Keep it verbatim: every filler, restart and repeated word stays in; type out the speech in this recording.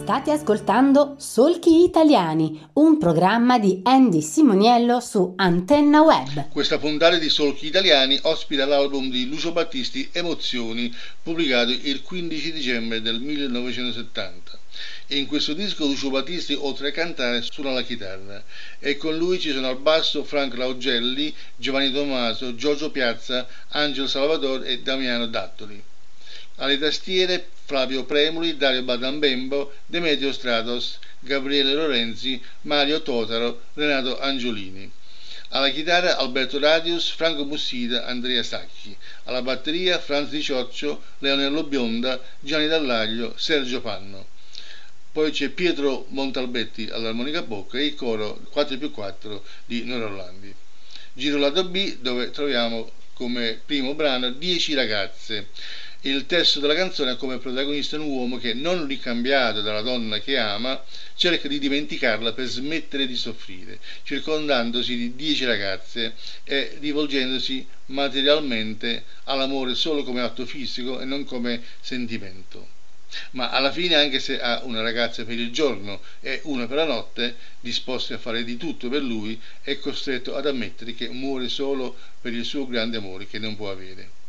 State ascoltando Solchi Italiani, un programma di Andy Simoniello su Antenna Web. Questa puntata di Solchi Italiani ospita l'album di Lucio Battisti Emozioni, pubblicato il quindici dicembre del millenovecentosettanta. E in questo disco Lucio Battisti, oltre a cantare, suona la chitarra, e con lui ci sono al basso Franco Laugelli, Giovanni Tommaso, Giorgio Piazza, Angelo Salvador e Damiano Dattoli. Alle tastiere Flavio Premoli, Dario Badambembo, Demetrio Stratos, Gabriele Lorenzi, Mario Totaro, Renato Angiolini. Alla chitarra Alberto Radius, Franco Mussida, Andrea Sacchi. Alla batteria Franz Di Cioccio, Leonello Bionda, Gianni Dallaglio, Sergio Panno. Poi c'è Pietro Montalbetti all'armonica a bocca e il coro quattro più quattro di Nora Orlandi. Giro lato B, dove troviamo come primo brano Dieci ragazze. Il testo della canzone ha come protagonista un uomo che, non ricambiato dalla donna che ama, cerca di dimenticarla per smettere di soffrire, circondandosi di dieci ragazze e rivolgendosi materialmente all'amore solo come atto fisico e non come sentimento. Ma alla fine, anche se ha una ragazza per il giorno e una per la notte, disposti a fare di tutto per lui, è costretto ad ammettere che muore solo per il suo grande amore che non può avere.